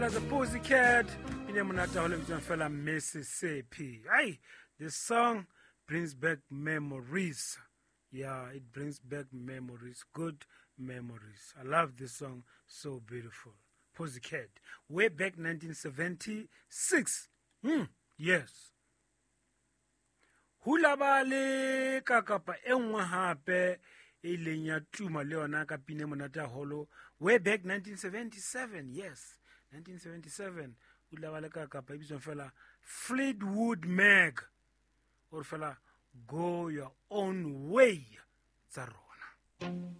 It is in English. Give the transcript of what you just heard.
As a Pussycat, fella Mississippi. Hey, this song brings back memories. Yeah, it brings back memories, good memories. I love this song, so beautiful. Pussycat, way back 1976. Yes. Hulabale kakapa engwa hape ilenya tuma leona kapine monata holo way back 1977. Yes, 1977. Hulabale kakapa ibizon fella Fleetwood Mac or fella Go Your Own Way Zarona.